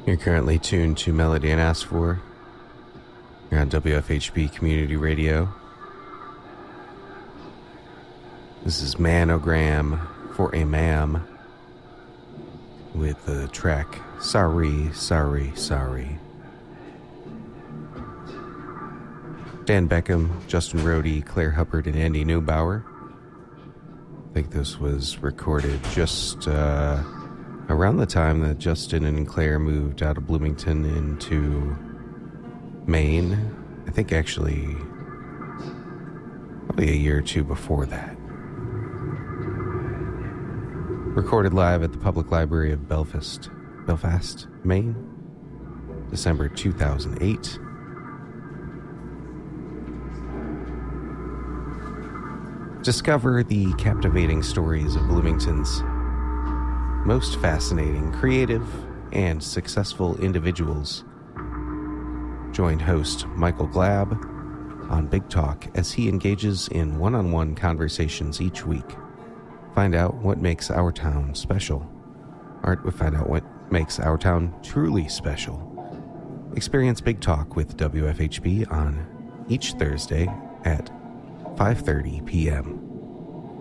You're currently tuned to Melody and Ask For. You're on WFHB Community Radio. This is Manogram for a Ma'am with the track Sorry, Sorry, Sorry. Dan Beckham, Justin Rohde, Claire Hubbard, and Andy Neubauer. I think this was recorded just around the time that Justin and Claire moved out of Bloomington into Maine. I think actually probably a year or two before that. Recorded live at the Public Library of Belfast, Maine, December 2008. Discover the captivating stories of Bloomington's most fascinating, creative, and successful individuals. Join host Michael Glab on Big Talk as he engages in one-on-one conversations each week. Find out what makes our town special. Find out what makes our town truly special. Experience Big Talk with WFHB on each Thursday at 5:30 p.m.